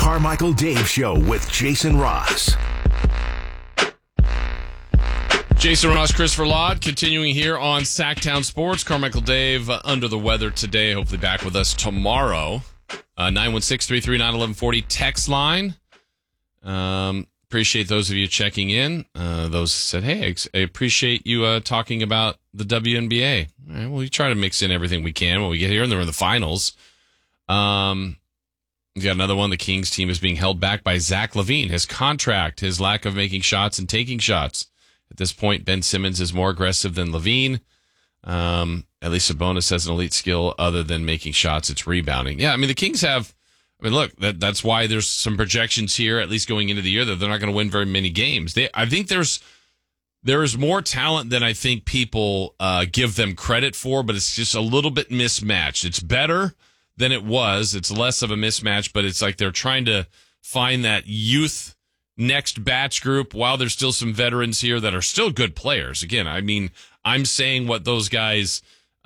Carmichael Dave Show with Jason Ross. Jason Ross, Christopher Laud, continuing here on Sacktown Sports. Carmichael Dave under the weather today. Hopefully back with us tomorrow. 916-339-1140 text line. Appreciate those of you checking in. Those said, hey, I appreciate you talking about the WNBA. All right, well, we try to mix in everything we can when we get here, and they're in the finals. We got another one. The Kings team is being held back by Zach LaVine. His contract, his lack of making shots and taking shots. At this point, Ben Simmons is more aggressive than LaVine. At least Sabonis has an elite skill other than making shots. It's rebounding. Yeah, I mean, the Kings have, look, that's why there's some projections here, at least going into the year, that they're not going to win very many games. I think there is more talent than I think people give them credit for, but it's just a little bit mismatched. It's better than it was. It's less of a mismatch, but it's like they're trying to find that youth next batch group while there's still some veterans here that are still good players. Again, I mean, I'm saying what those guys'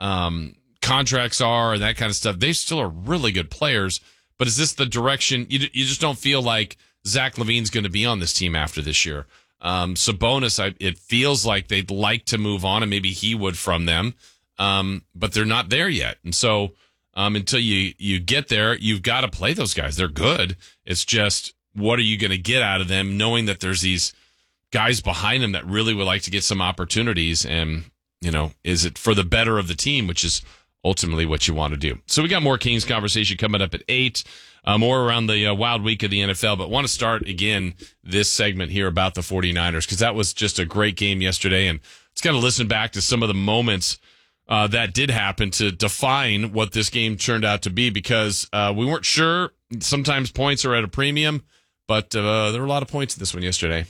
contracts are and that kind of stuff. They still are really good players, but is this the direction? You just don't feel like Zach LaVine's going to be on this team after this year. Sabonis, it feels like they'd like to move on, and maybe he would from them, but they're not there yet. And so until you get there, you've got to play those guys. They're good. It's just, what are you going to get out of them, knowing that there's these guys behind them that really would like to get some opportunities? And, is it for the better of the team, which is ultimately what you want to do? So we got more Kings conversation coming up at 8, more around the wild week of the NFL. But want to start again this segment here about the 49ers, because that was just a great game yesterday. And it's got to listen back to some of the moments that did happen to define what this game turned out to be, because we weren't sure. Sometimes points are at a premium. But there were a lot of points in this one yesterday.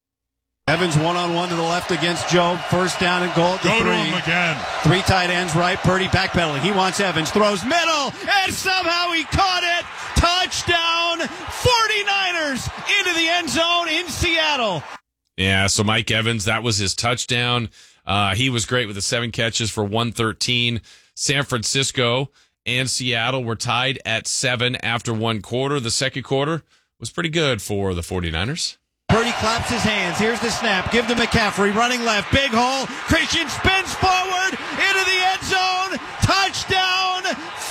Evans one-on-one to the left against Joe. First down and goal at the 3. Go to him again. 3 tight ends right. Purdy backpedaling. He wants Evans. Throws middle. And somehow he caught it. Touchdown. 49ers into the end zone in Seattle. Yeah, so Mike Evans, that was his touchdown. He was great with the 7 catches for 113. San Francisco and Seattle were tied at 7 after one quarter. The second quarter was pretty good for the 49ers. Purdy claps his hands. Here's the snap. Give to McCaffrey. Running left. Big hole. Christian spins forward into the end zone. Touchdown.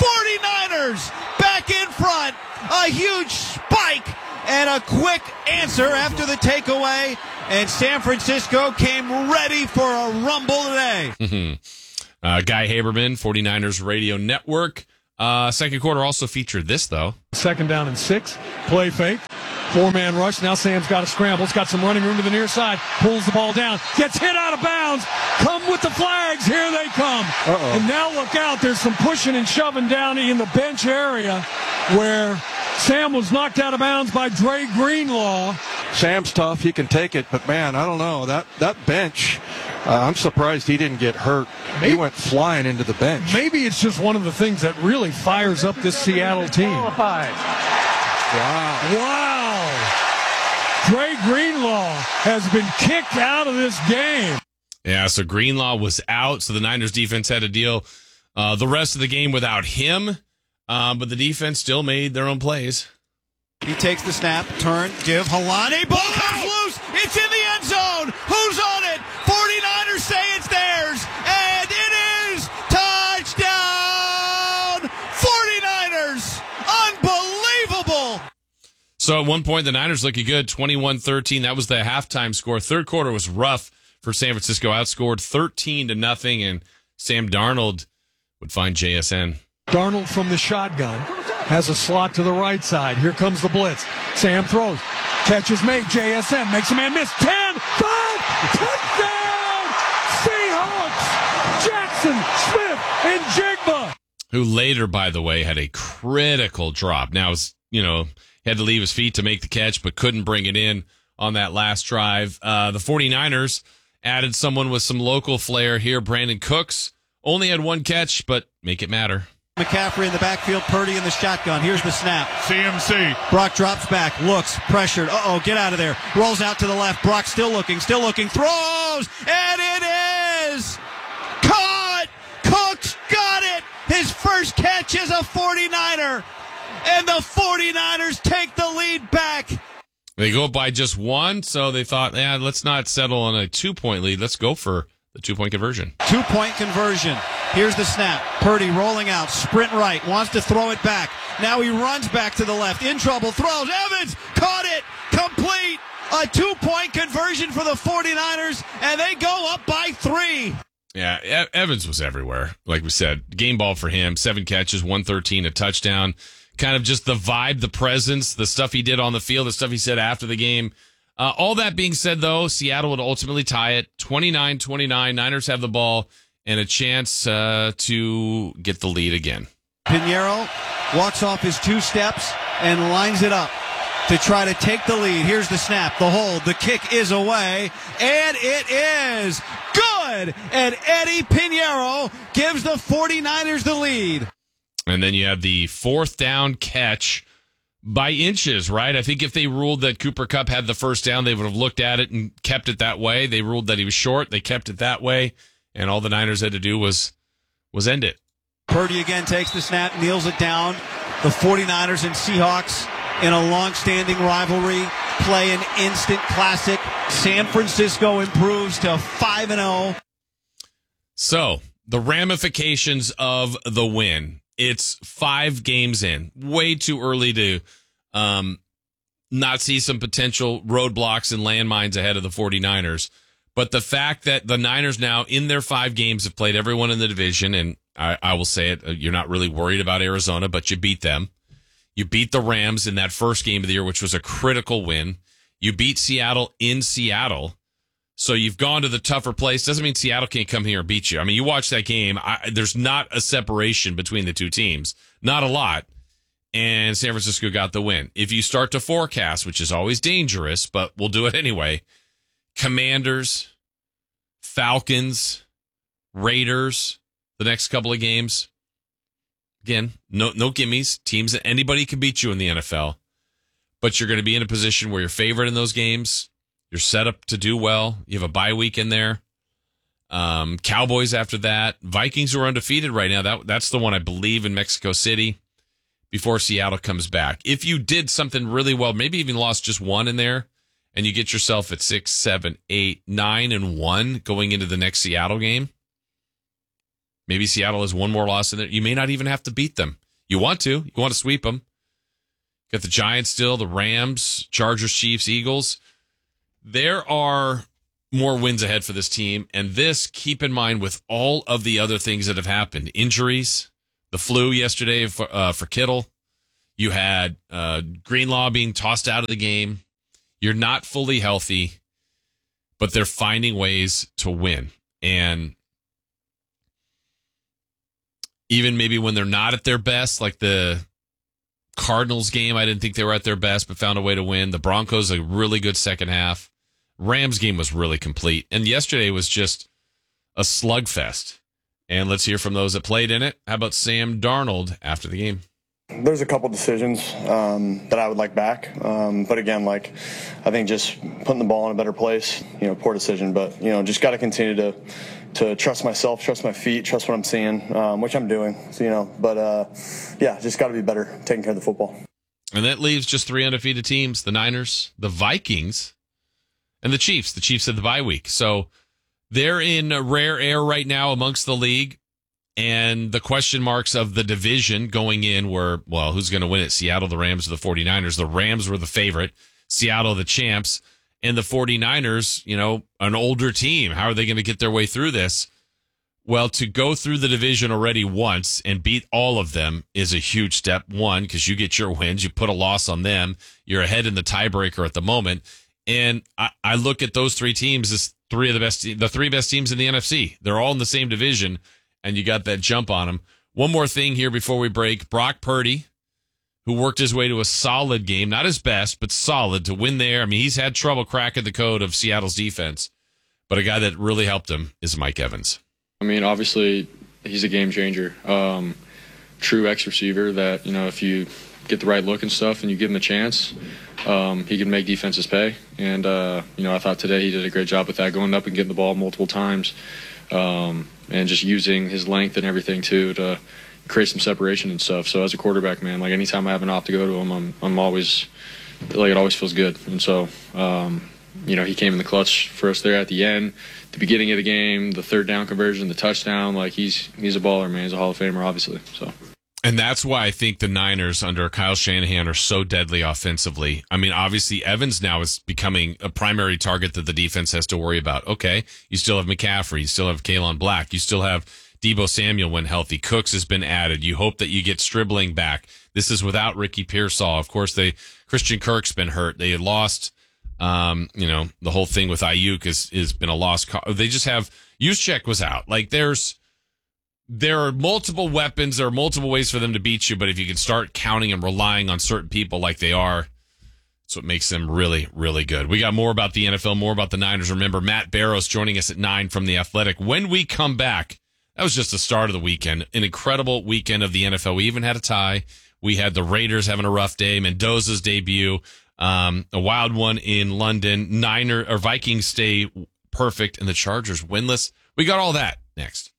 49ers back in front. A huge spike and a quick answer after the takeaway. And San Francisco came ready for a rumble today. Guy Haberman, 49ers Radio Network. Second quarter also featured this, though. Second down and 6. Play fake. 4-man rush. Now Sam's got to scramble. He's got some running room to the near side. Pulls the ball down. Gets hit out of bounds. Come with the flags. Here they come. Uh-oh. And now look out. There's some pushing and shoving down in the bench area where Sam was knocked out of bounds by Dre Greenlaw. Sam's tough. He can take it. But, man, I don't know. That bench, I'm surprised he didn't get hurt. He went flying into the bench. Maybe it's just one of the things that really fires up this Seattle team. Wow. Dre Greenlaw has been kicked out of this game. Yeah, so Greenlaw was out, so the Niners defense had to deal the rest of the game without him, but the defense still made their own plays. He takes the snap, turn, give Halani. Ball comes loose. It's in the end zone. Who's on it? 49ers say it's theirs, and it is touchdown. 49ers. Unbelievable. So at one point, the Niners looking good, 21-13. That was the halftime score. Third quarter was rough for San Francisco, outscored 13-0, and Sam Darnold would find JSN. Darnold from the shotgun has a slot to the right side. Here comes the blitz. Sam throws. Catch is made. JSN makes a man miss. 10, 5, touchdown! Seahawks! Jackson, Smith, and Jigba. Who later, by the way, had a critical drop. Now, he had to leave his feet to make the catch, but couldn't bring it in on that last drive. The 49ers added someone with some local flair here. Brandon Cooks only had 1 catch, but make it matter. McCaffrey in the backfield, Purdy in the shotgun. Here's the snap. CMC. Brock drops back, looks, pressured. Uh-oh, get out of there. Rolls out to the left. Brock still looking, throws, and it is caught. Cooks got it. His first catch as a 49er. And the 49ers take the lead They go by just one, so they thought, let's not settle on a 2-point lead. Let's go for the 2-point conversion. 2-point conversion. Here's the snap. Purdy rolling out, sprint right, wants to throw it back. Now he runs back to the left, in trouble, throws. Evans caught it, complete. A 2-point conversion for the 49ers, and they go up by 3. Yeah, Evans was everywhere. Like we said, game ball for him. 7 catches, 113, a touchdown. Kind of just the vibe, the presence, the stuff he did on the field, the stuff he said after the game. All that being said, though, Seattle would ultimately tie it. 29-29. Niners have the ball and a chance to get the lead again. Pinheiro walks off his 2 steps and lines it up to try to take the lead. Here's the snap, the hold, the kick is away, and it is good! And Eddie Pinheiro gives the 49ers the lead. And then you have the 4th down catch by inches, right? I think if they ruled that Cooper Kupp had the first down, they would have looked at it and kept it that way. They ruled that he was short. They kept it that way. And all the Niners had to do was end it. Purdy again takes the snap, kneels it down. The 49ers and Seahawks in a long-standing rivalry play an instant classic. San Francisco improves to 5-0. So, the ramifications of the win. It's 5 games in. Way too early to not see some potential roadblocks and landmines ahead of the 49ers. But the fact that the Niners now, in their 5 games, have played everyone in the division, and I will say it, you're not really worried about Arizona, but you beat them. You beat the Rams in that first game of the year, which was a critical win. You beat Seattle in Seattle. So you've gone to the tougher place. Doesn't mean Seattle can't come here and beat you. I mean, you watch that game. There's not a separation between the two teams. Not a lot. And San Francisco got the win. If you start to forecast, which is always dangerous, but we'll do it anyway, Commanders, Falcons, Raiders, the next couple of games. Again, no gimmies. Teams that anybody can beat you in the NFL. But you're going to be in a position where you're favored in those games. You're set up to do well. You have a bye week in there. Cowboys after that. Vikings who are undefeated right now. That's the one, I believe, in Mexico City before Seattle comes back. If you did something really well, maybe even lost just one in there, and you get yourself at 6, 7, 8, 9-1 going into the next Seattle game, maybe Seattle has one more loss in there. You may not even have to beat them. You want to. You want to sweep them. Got the Giants still, the Rams, Chargers, Chiefs, Eagles. There are more wins ahead for this team, and this, keep in mind, with all of the other things that have happened. Injuries, the flu yesterday for Kittle. You had Greenlaw being tossed out of the game. You're not fully healthy, but they're finding ways to win. And even maybe when they're not at their best, like the Cardinals game, I didn't think they were at their best, but found a way to win. The Broncos, a really good second half. Rams game was really complete. And yesterday was just a slugfest. And let's hear from those that played in it. How about Sam Darnold after the game? There's a couple decisions that I would like back. But again, I think just putting the ball in a better place, poor decision. But, just got to continue to trust myself, trust my feet, trust what I'm seeing, which I'm doing. But just got to be better taking care of the football. And that leaves just 3 undefeated teams, the Niners, the Vikings, and the Chiefs. The Chiefs had the bye week. So they're in rare air right now amongst the league. And the question marks of the division going in were, well, who's going to win it? Seattle, the Rams, or the 49ers? The Rams were the favorite. Seattle, the champs. And the 49ers, an older team. How are they going to get their way through this? Well, to go through the division already once and beat all of them is a huge step. One, because you get your wins. You put a loss on them. You're ahead in the tiebreaker at the moment. And I look at those 3 teams as the 3 best teams in the NFC. They're all in the same division, and you got that jump on them. One more thing here before we break. Brock Purdy, who worked his way to a solid game, not his best, but solid to win there. I mean, he's had trouble cracking the code of Seattle's defense, but a guy that really helped him is Mike Evans. I mean, obviously, he's a game changer. True X receiver that, if you get the right look and stuff and you give him a chance, he can make defenses pay. And, I thought today he did a great job with that, going up and getting the ball multiple times, and just using his length and everything, too, to create some separation and stuff. So as a quarterback, man, anytime I have an op to go to him, I'm always it always feels good. And so, he came in the clutch for us there at the end, the beginning of the game, the third down conversion, the touchdown. Like, he's a baller, man. He's a Hall of Famer, obviously. So. And that's why I think the Niners under Kyle Shanahan are so deadly offensively. I mean, obviously, Evans now is becoming a primary target that the defense has to worry about. Okay, you still have McCaffrey. You still have Kalen Black. You still have Deebo Samuel when healthy. Cooks has been added. You hope that you get Stribling back. This is without Ricky Pearsall. Of course, Christian Kirk's been hurt. They had lost, the whole thing with Ayuk has been a lost cause. They just have, Juszczyk was out. Like, there are multiple weapons. There are multiple ways for them to beat you, but if you can start counting and relying on certain people like they are, that's what makes them really, really good. We got more about the NFL, more about the Niners. Remember, Matt Barrows joining us at 9 from The Athletic. When we come back, that was just the start of the weekend. An incredible weekend of the NFL. We even had a tie. We had the Raiders having a rough day, Mendoza's debut, a wild one in London. Vikings stay perfect, and the Chargers winless. We got all that next.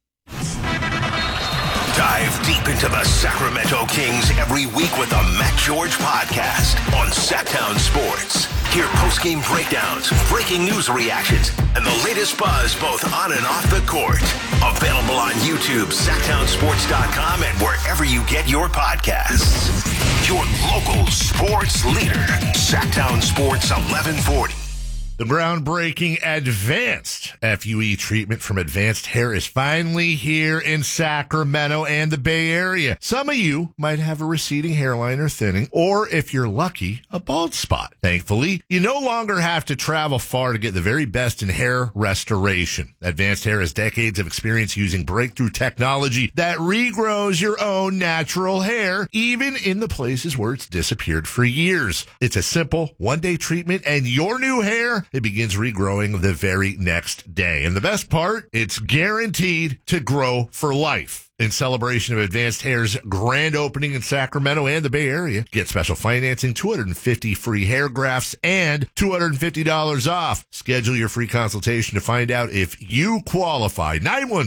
Dive deep into the Sacramento Kings every week with the Matt George podcast on Sacktown Sports. Hear post-game breakdowns, breaking news reactions, and the latest buzz both on and off the court. Available on YouTube, SacktownSports.com, and wherever you get your podcasts. Your local sports leader, Sacktown Sports 1140. The groundbreaking Advanced FUE treatment from Advanced Hair is finally here in Sacramento and the Bay Area. Some of you might have a receding hairline or thinning, or if you're lucky, a bald spot. Thankfully, you no longer have to travel far to get the very best in hair restoration. Advanced Hair has decades of experience using breakthrough technology that regrows your own natural hair, even in the places where it's disappeared for years. It's a simple one-day treatment, and your new hair, it begins regrowing the very next day. And the best part, it's guaranteed to grow for life. In celebration of Advanced Hair's grand opening in Sacramento and the Bay Area, get special financing, 250 free hair grafts, and $250 off. Schedule your free consultation to find out if you qualify.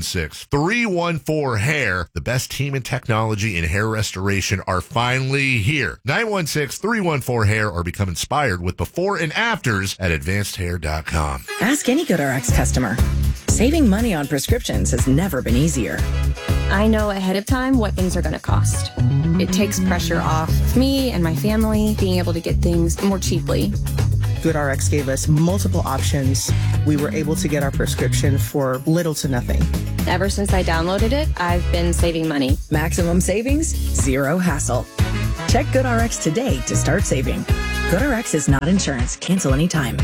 916-314-HAIR. The best team in technology in hair restoration are finally here. 916-314-HAIR, or become inspired with before and afters at advancedhair.com. Ask any GoodRx customer. Saving money on prescriptions has never been easier. I know ahead of time what things are going to cost. It takes pressure off me and my family being able to get things more cheaply. GoodRx gave us multiple options. We were able to get our prescription for little to nothing. Ever since I downloaded it, I've been saving money. Maximum savings, zero hassle. Check GoodRx today to start saving. GoodRx is not insurance. Cancel anytime.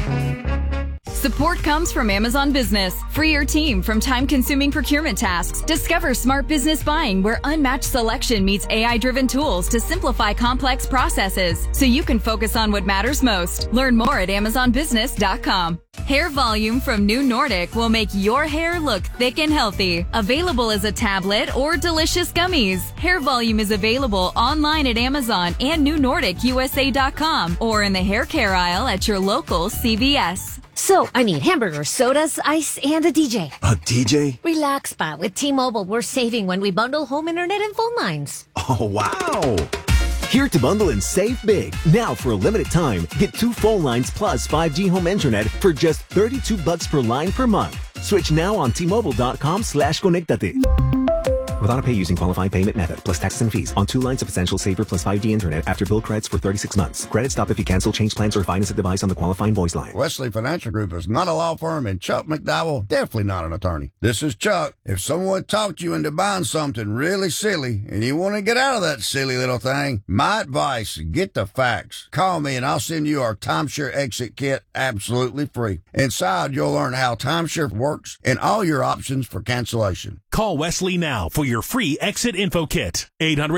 Support comes from Amazon Business. Free your team from time-consuming procurement tasks. Discover smart business buying where unmatched selection meets AI-driven tools to simplify complex processes so you can focus on what matters most. Learn more at AmazonBusiness.com. Hair Volume from New Nordic will make your hair look thick and healthy. Available as a tablet or delicious gummies. Hair Volume is available online at Amazon and NewNordicUSA.com or in the hair care aisle at your local CVS. So, I need hamburgers, sodas, ice, and a DJ. A DJ? Relax, Spot. With T-Mobile, we're saving when we bundle home internet and phone lines. Oh, wow. Here to bundle and save big. Now, for a limited time, get 2 phone lines plus 5G home internet for just $32 per line per month. Switch now on T-Mobile.com/conectate. With auto pay using qualifying payment method plus taxes and fees on 2 lines of Essential Saver plus 5G internet after bill credits for 36 months. Credit stop if you cancel, change plans, or finance a device on the qualifying voice line. Wesley Financial Group is not a law firm, and Chuck McDowell definitely not an attorney. This is Chuck. If someone talked you into buying something really silly and you want to get out of that silly little thing, my advice, get the facts. Call me and I'll send you our timeshare exit kit absolutely free. Inside, you'll learn how timeshare works and all your options for cancellation. Call Wesley now for your free exit info kit.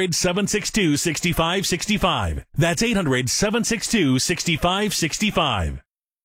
800-762-6565. That's 800-762-6565.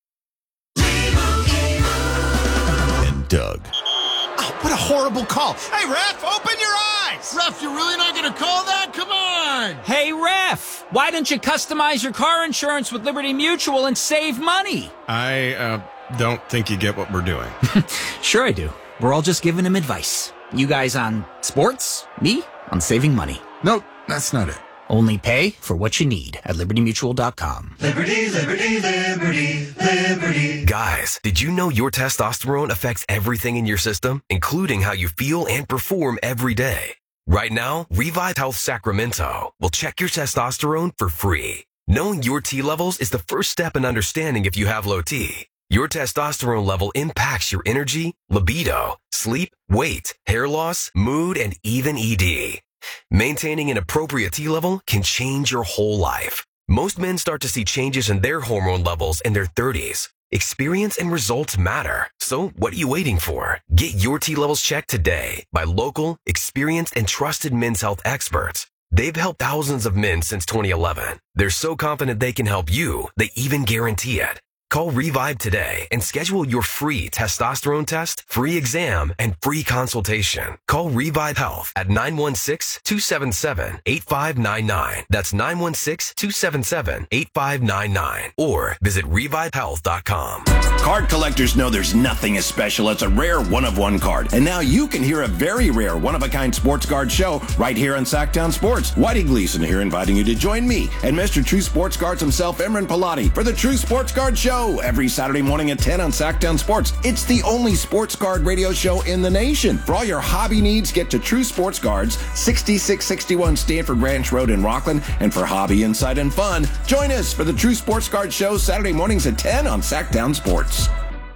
And Doug. Oh, what a horrible call. Hey, ref, open your eyes. Ref, you're really not going to call that? Come on. Hey, ref, why don't you customize your car insurance with Liberty Mutual and save money? I don't think you get what we're doing. Sure I do. We're all just giving him advice. You guys on sports, me on saving money. Nope, that's not it. Only pay for what you need at libertymutual.com. Liberty, liberty, liberty, liberty. Guys, did you know your testosterone affects everything in your system, including how you feel and perform every day? Right now, Revive Health Sacramento will check your testosterone for free. Knowing your T levels is the first step in understanding if you have low T. Your testosterone level impacts your energy, libido, sleep, weight, hair loss, mood, and even ED. Maintaining an appropriate T level can change your whole life. Most men start to see changes in their hormone levels in their 30s. Experience and results matter. So what are you waiting for? Get your T levels checked today by local, experienced, and trusted men's health experts. They've helped thousands of men since 2011. They're so confident they can help you, they even guarantee it. Call Revive today and schedule your free testosterone test, free exam, and free consultation. Call Revive Health at 916-277-8599. That's 916-277-8599. Or visit revivehealth.com. Card collectors know there's nothing as special as a rare one-of-one card. And now you can hear a very rare one-of-a-kind sports card show right here on Sacktown Sports. Whitey Gleason here inviting you to join me and Mr. True Sports Cards himself, Imran Pilati, for the True Sports Card Show every Saturday morning at 10 on Sacktown Sports. It's the only sports card radio show in the nation. For all your hobby needs, get to True Sports Cards, 6661 Stanford Ranch Road in Rockland. And for hobby, insight, and fun, join us for the True Sports Card Show Saturday mornings at 10 on Sacktown Sports.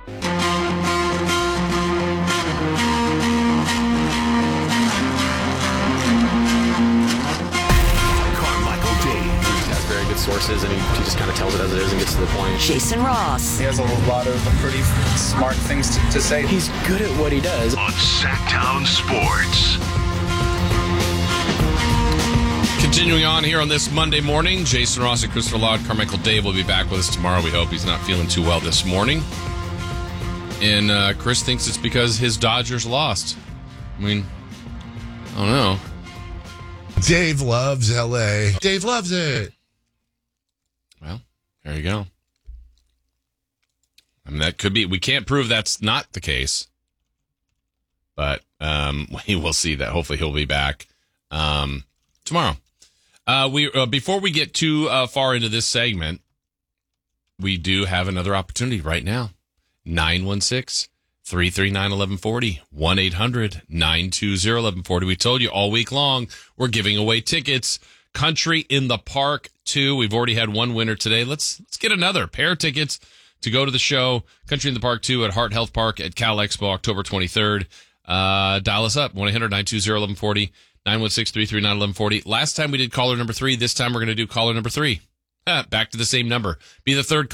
Sources, and he just kind of tells it as it is and gets to the point. Jason Ross. He has a lot of pretty smart things to say. He's good at what he does. On Sacktown Sports. Continuing on here on this Monday morning, Jason Ross and Christopher Loud, Carmichael Dave will be back with us tomorrow. We hope. He's not feeling too well this morning. And Chris thinks it's because his Dodgers lost. I mean, I don't know. Dave loves L.A. Dave loves it. Well, there you go. I mean, that could be. We can't prove that's not the case, but we will see that. Hopefully, he'll be back tomorrow. Before we get too far into this segment, we do have another opportunity right now. 916-339-1140, 1-800-920-1140. We told you all week long we're giving away tickets. Country in the Park 2. We've already had one winner today. Let's get another pair of tickets to go to the show. Country in the Park 2 at Hart Health Park at Cal Expo, October 23rd. Dial us up, 1-800-920-1140, 916-339-1140. Last time we did caller number 3. This time we're going to do caller number 3. Back to the same number. Be the third